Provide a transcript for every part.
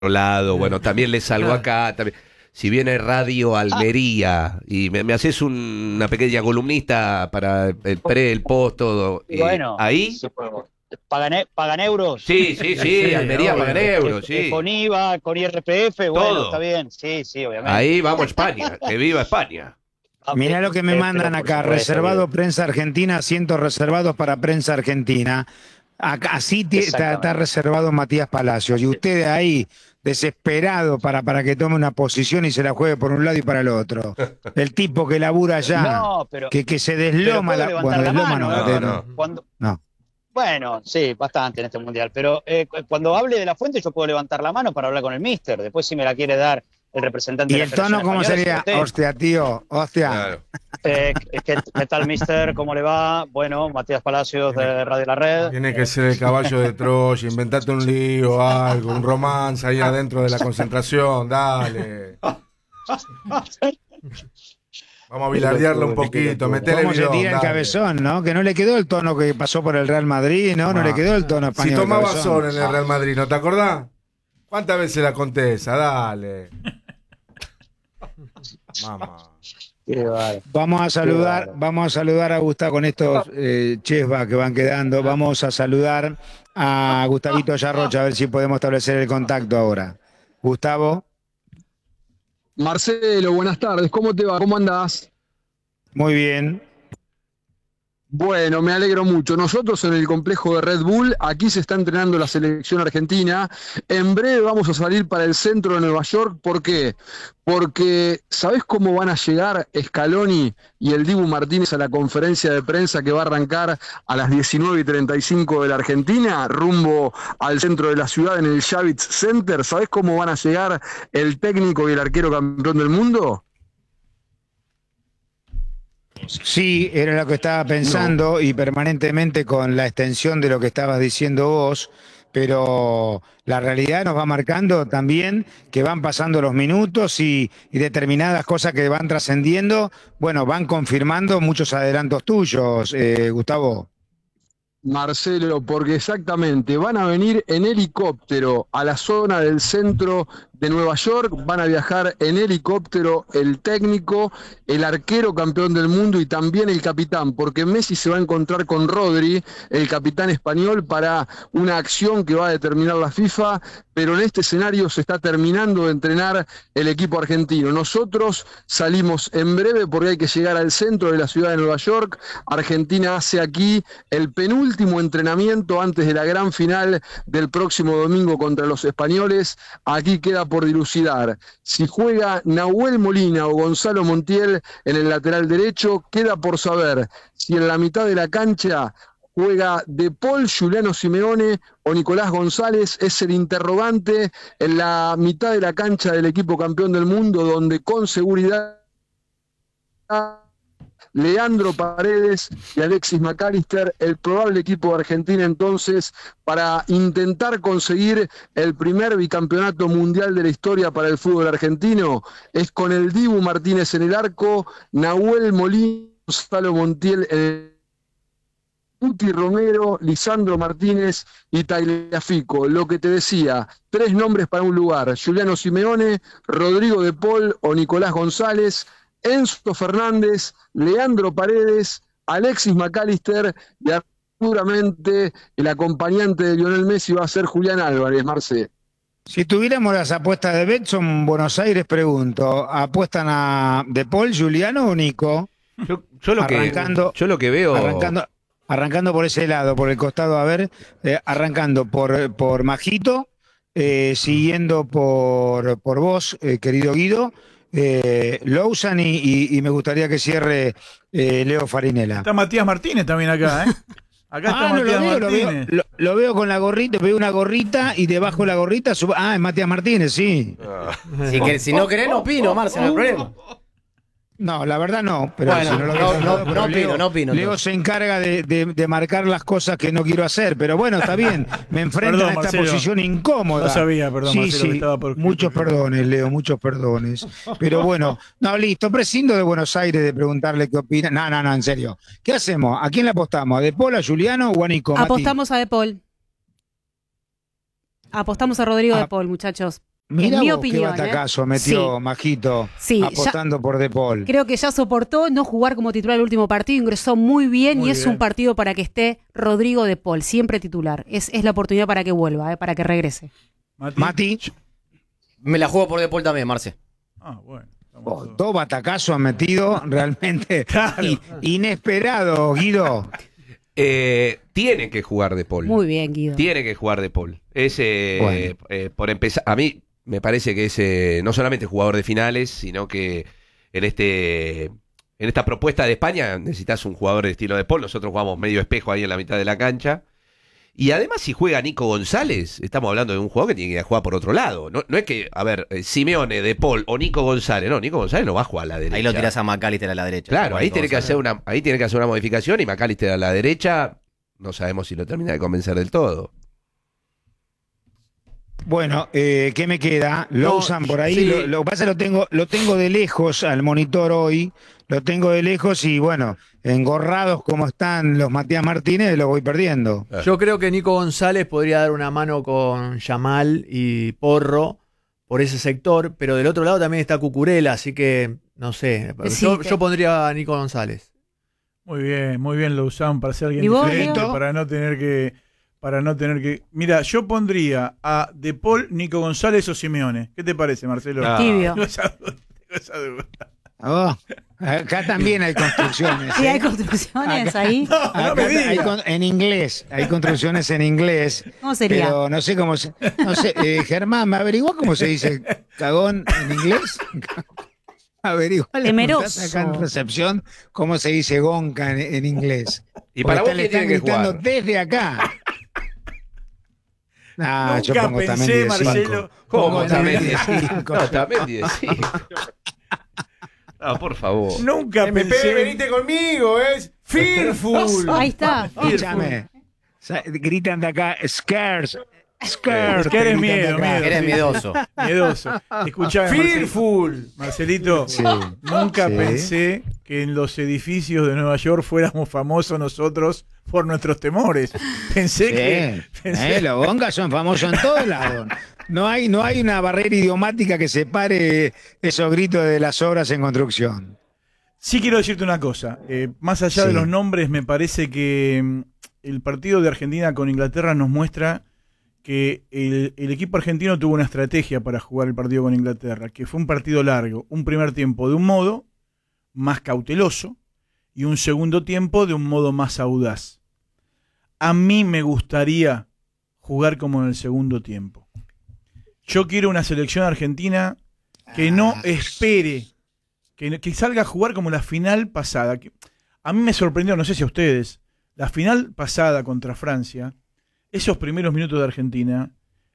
lado, bueno, también le salgo acá, también. Si viene Radio Almería y me haces una pequeña columnista para el pre, el post, todo, Y bueno, ahí, pagan euros. sí, Almería pagan euros, Con sí, IVA, con IRPF, bueno, está todo. bien, sí, obviamente. Ahí vamos a España, que viva España. Mirá lo que me mandan Pero por acá, supuesto, reservado digo, prensa argentina, asientos reservados para prensa argentina. Acá, así está exactamente. reservado Matías Palacios. Y usted ahí, desesperado para que tome una posición y se la juegue por un lado y para el otro. El tipo que labura allá, No, pero, que se pero desloma, puedo levantar bueno, la desloma mano, no, No, no. Cuando, no. bueno, sí, bastante en este mundial. Pero cuando hable de la fuente, yo puedo levantar la mano para hablar con el míster. Después, si me la quiere dar el representante ¿Y de la el tono Federación cómo Española, es sería? usted. Hostia, tío, hostia. Claro. ¿Qué tal, mister? ¿Cómo le va? Bueno, Matías Palacios de Radio La Red. Tiene que ser el caballo de Troya, inventate un lío, algo, un romance ahí adentro de la concentración, dale. Vamos a bilardearlo un poquito, metele ¿Cómo se bidón, tira el dale. cabezón, no? Que no le quedó el tono que pasó por el Real Madrid, ¿no? No le quedó el tono Si español. tomaba cabezón. sol en el Real Madrid, ¿no te acordás? ¿Cuántas veces la conté esa? Dale. Mamá. Qué bárbaro. Vamos a saludar a Gustavo con estos chesba que van quedando. Vamos a saludar a Gustavito Yarrocha a ver si podemos establecer el contacto ahora. Gustavo, Marcelo, buenas tardes, ¿cómo te va? ¿Cómo andás? muy bien. Bueno, me alegro mucho. Nosotros en el complejo de Red Bull, aquí se está entrenando la selección argentina. En breve vamos a salir para el centro de Nueva York. ¿Por qué? Porque ¿sabés cómo van a llegar Scaloni y el Dibu Martínez a la conferencia de prensa que va a arrancar a las 19:35 de la Argentina, rumbo al centro de la ciudad en el Javits Center? ¿Sabés cómo van a llegar el técnico y el arquero campeón del mundo? Sí, era lo que estaba pensando y permanentemente con la extensión de lo que estabas diciendo vos, pero la realidad nos va marcando también que van pasando los minutos y determinadas cosas que van trascendiendo, bueno, van confirmando muchos adelantos tuyos, Gustavo. Marcelo, porque exactamente van a venir en helicóptero a la zona del centro de Nueva York, van a viajar en helicóptero el técnico, el arquero campeón del mundo y también el capitán, porque Messi se va a encontrar con Rodri, el capitán español, para una acción que va a determinar la FIFA, pero en este escenario se está terminando de entrenar el equipo argentino. Nosotros salimos en breve porque hay que llegar al centro de la ciudad de Nueva York. Argentina hace aquí el penúltimo entrenamiento antes de la gran final del próximo domingo contra los españoles. Aquí queda por dilucidar si juega Nahuel Molina o Gonzalo Montiel en el lateral derecho. Queda por saber si en la mitad de la cancha juega De Paul, Giuliano Simeone o Nicolás González. Es el interrogante en la mitad de la cancha del equipo campeón del mundo, donde con seguridad Leandro Paredes y Alexis McAllister, el probable equipo de Argentina entonces para intentar conseguir el primer bicampeonato mundial de la historia para el fútbol argentino. Es con el Dibu Martínez en el arco, Nahuel Molina, Gonzalo Montiel en el Guti Romero, Lisandro Martínez y Tagliafico. Lo que te decía, 3 nombres para un lugar: Giuliano Simeone, Rodrigo De Paul o Nicolás González, Enzo Fernández, Leandro Paredes, Alexis McAllister y seguramente el acompañante de Lionel Messi va a ser Julián Álvarez, Marce. Si tuviéramos las apuestas de Betson Buenos Aires, pregunto, ¿apuestan a De Paul, Giuliano o Nico? Yo lo que veo. Arrancando por ese lado, por el costado, a ver, arrancando por Majito, siguiendo por vos, querido Guido, Lawson y me gustaría que cierre Leo Farinella. Está Matías Martínez también acá, ¿eh? Acá está No, Matías lo Martínez. lo veo con la gorrita, veo una gorrita y debajo de la gorrita, es Matías Martínez, sí. Si no querés, no opino, Marce, no hay problema. No, la verdad no, pero Bueno, si no lo ves anotado, pero no opino. Leo se encarga de marcar las cosas que no quiero hacer, pero bueno, está bien, me enfrento Perdón, a esta Marcelo. posición incómoda. No sabía, perdón, Sí, Marcelo, que sí, estaba por- muchos perdones, Leo, muchos perdones. Pero bueno, no, listo, prescindo de Buenos Aires de preguntarle qué opina. No, en serio. ¿Qué hacemos? ¿A quién le apostamos? ¿A De Paul, a Giuliano o a Nico? Mati? Apostamos a De Paul. Apostamos a Rodrigo Ah. De Paul, muchachos. Mirá en mi vos opinión. qué batacazo metió Sí. Majito, Sí, apostando por De Paul. Creo que ya soportó no jugar como titular el último partido, ingresó muy bien Muy y es bien. un partido para que esté Rodrigo De Paul, siempre titular. Es la oportunidad para que vuelva, para que regrese. Mati, Me la juego por De Paul también, Marce. Ah, bueno. estamos todos. dos batacazos han metido realmente Claro. inesperado, Guido. Tiene que jugar De Paul. Muy bien, Guido. Tiene que jugar De Paul. Bueno. Por empezar, a mí me parece que es no solamente jugador de finales, sino que en esta propuesta de España necesitas un jugador de estilo De Paul. Nosotros jugamos medio espejo ahí en la mitad de la cancha. Y además, si juega Nico González, estamos hablando de un jugador que tiene que ir a jugar por otro lado. No es que, a ver, Simeone, De Paul o Nico González. No, Nico González no va a jugar a la derecha. Ahí lo tirás a McAllister a la derecha. Claro, ahí tiene que González. hacer una modificación y McAllister a la derecha. No sabemos si lo termina de convencer del todo. Bueno, ¿qué me queda? Lawson por ahí. sí. Lo que pasa es que lo tengo de lejos al monitor hoy. Lo tengo de lejos y bueno, engorrados como están los Matías Martínez, lo voy perdiendo. Yo creo que Nico González podría dar una mano con Yamal y Porro por ese sector, pero del otro lado también está Cucurella, así que no sé. Sí, Yo pondría a Nico González. Muy bien, lo usaban para ser alguien ¿Y vos, diferente, Diego? para no tener que. Mira, yo pondría a De Paul, Nico González o Simeone. ¿Qué te parece, Marcelo? Ah. Tibio. Tengo esa duda. Oh, acá también hay construcciones. Sí, hay ¿eh? construcciones Acá- ahí. No me Acá digas. en inglés, hay construcciones en inglés. ¿Cómo sería? Pero no sé cómo se. No sé, Germán, ¿me averiguó cómo se dice cagón en inglés? Averiguó. Temeroso. Acá en recepción, cómo se dice gonca en inglés. Y para Porque vos, le ¿quién están tiene que gritando jugar? desde acá. Ah, yo Nunca pongo pensé, también de Marcelo. cinco. ¿Cómo Pongo también también de de 5? cinco. No, también de 5. No, por favor. Nunca MP, pensé. venite conmigo, es Fearful. Ahí está. Escúchame. Gritan de acá, scares. Scares. Scares es gritan de miedo, acá. miedo. Eres miedoso. Miedoso. Escuchame, Fearful. Marcelito, Sí. nunca Sí. pensé que en los edificios de Nueva York fuéramos famosos nosotros por nuestros temores. Pensé que. Los gongas son famosos en todos lados. No hay una barrera idiomática que separe esos gritos de las obras en construcción. Sí quiero decirte una cosa. Más allá de Sí. los nombres, me parece que el partido de Argentina con Inglaterra nos muestra que el equipo argentino tuvo una estrategia para jugar el partido con Inglaterra, que fue un partido largo, un primer tiempo de un modo más cauteloso y un segundo tiempo de un modo más audaz. A mí me gustaría jugar como en el segundo tiempo. Yo quiero una selección argentina que no espere, que salga a jugar como la final pasada. A mí me sorprendió, no sé si a ustedes, la final pasada contra Francia, esos primeros minutos de Argentina,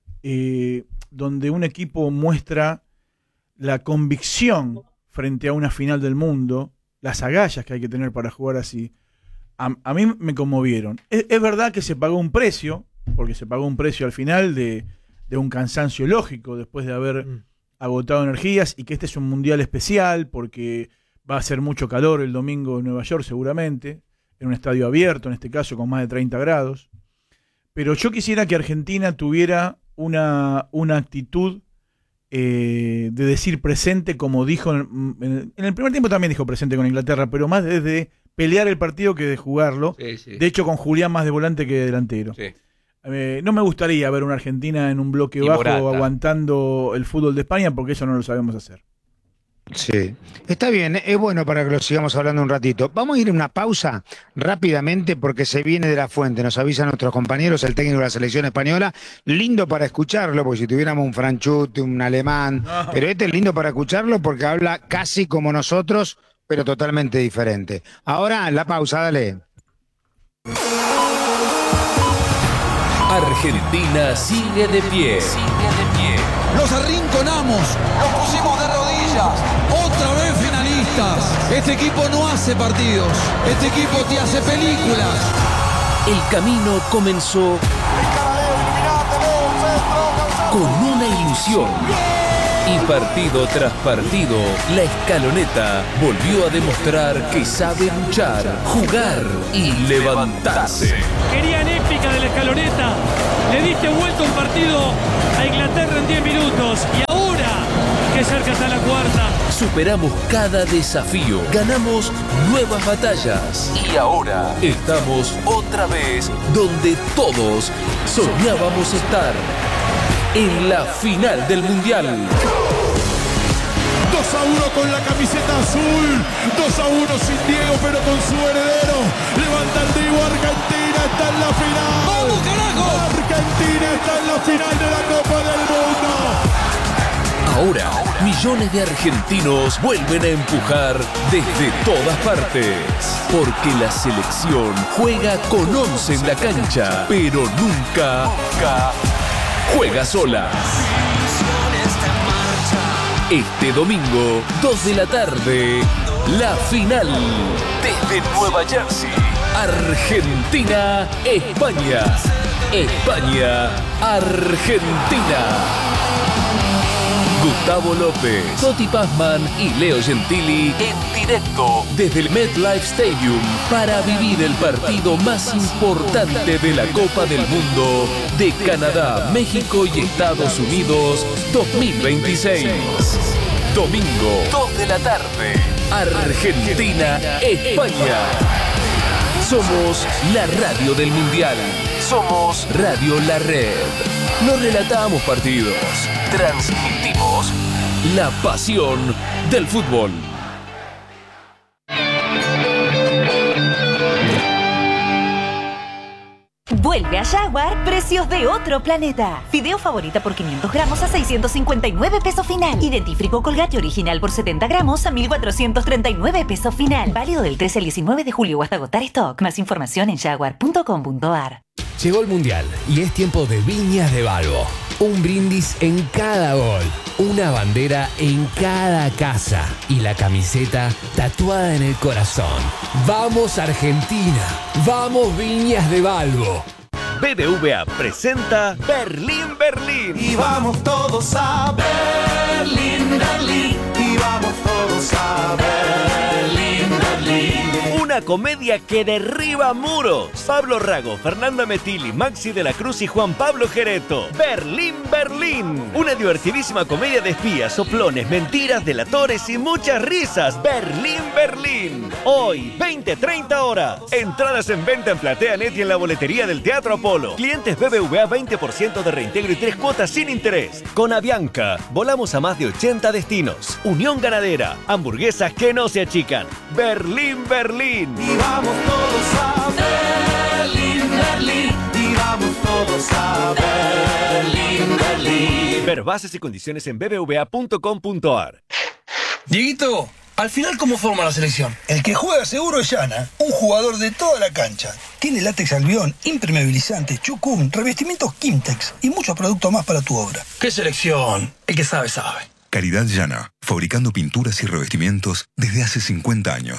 donde un equipo muestra la convicción frente a una final del mundo, las agallas que hay que tener para jugar así, a mí me conmovieron. Es verdad que se pagó un precio, porque se pagó un precio al final de un cansancio lógico después de haber agotado energías, y que este es un mundial especial porque va a hacer mucho calor el domingo en Nueva York seguramente, en un estadio abierto, en este caso con más de 30 grados. Pero yo quisiera que Argentina tuviera una actitud de decir presente, como dijo en el primer tiempo también dijo presente con Inglaterra, pero más desde pelear el partido que de jugarlo. Sí, sí. De hecho, con Julián más de volante que de delantero. Sí. No me gustaría ver una Argentina en un bloque Y bajo Morata. aguantando el fútbol de España, porque eso no lo sabemos hacer. Sí, está bien, es bueno para que lo sigamos hablando un ratito. Vamos a ir a una pausa rápidamente porque se viene de la fuente, nos avisan nuestros compañeros, el técnico de la selección española, lindo para escucharlo, porque si tuviéramos un franchute, un alemán, pero este es lindo para escucharlo porque habla casi como nosotros, pero totalmente diferente. Ahora la pausa, dale. Argentina sigue de pie. Los arrinconamos, los pusimos de rodillas, otra vez finalistas. Este equipo no hace partidos, este equipo te hace películas. El camino comenzó con una ilusión. Y partido tras partido, la Escaloneta volvió a demostrar que sabe luchar, jugar y levantarse. Querían épica de la Escaloneta. Le diste vuelta un partido a Inglaterra en 10 minutos y ahora Qué cerca está la cuarta. Superamos cada desafío, ganamos nuevas batallas y ahora estamos otra vez donde todos soñábamos estar, en la final del Mundial. 2-1 con la camiseta azul, 2-1 sin Diego pero con su heredero. Levanta el Diego, Argentina está en la final. ¡Vamos, carajo! Argentina está en la final de la Copa del Mundo. Ahora, millones de argentinos vuelven a empujar desde todas partes. Porque la selección juega con 11 en la cancha, pero nunca juega sola. Este domingo, 2 de la tarde, la final. Desde Nueva Jersey, Argentina, España. España, Argentina. Gustavo López, Toti Pazman y Leo Gentili en directo desde el MetLife Stadium para vivir el partido más importante de la Copa del Mundo de Canadá, México y Estados Unidos 2026. Domingo, 2 de la tarde, Argentina, España. Somos la radio del Mundial. Somos Radio La Red. No relatamos partidos, transmitimos la pasión del fútbol. Vuelve a Jaguar, precios de otro planeta. Fideo favorita por 500 gramos a 659 pesos final. Y dentífrico Colgate original por 70 gramos a 1.439 pesos final. Válido del 13 al 19 de julio o hasta agotar stock. Más información en jaguar.com.ar. Llegó el Mundial y es tiempo de Viñas de Balbo. Un brindis en cada gol, una bandera en cada casa y la camiseta tatuada en el corazón. ¡Vamos Argentina! ¡Vamos Viñas de Balbo! BBVA presenta Berlín, Berlín. Y vamos todos a Berlín, Berlín. Y vamos todos a Berlín, Berlín. Una comedia que derriba muros. Pablo Rago, Fernanda Metilli, Maxi de la Cruz y Juan Pablo Gereto. Berlín, Berlín. Una divertidísima comedia de espías, soplones, mentiras, delatores y muchas risas. Berlín, Berlín. Hoy, 20-30 horas. Entradas en venta en PlateaNet y en la boletería del Teatro Apolo. Clientes BBVA 20% de reintegro y 3 cuotas sin interés. Con Avianca, volamos a más de 80 destinos. Unión Ganadera, hamburguesas que no se achican. Berlín, Berlín. Y vamos todos a Berlín, Berlín. Y vamos todos a Berlín, Berlín. Ver bases y condiciones en bbva.com.ar. Dieguito, al final, ¿cómo forma la selección? El que juega seguro es Yana, un jugador de toda la cancha. Tiene látex albión, impermeabilizante, chucún, revestimientos Kimtex y muchos productos más para tu obra. ¿Qué selección? El que sabe, sabe. Calidad Yana, fabricando pinturas y revestimientos desde hace 50 años.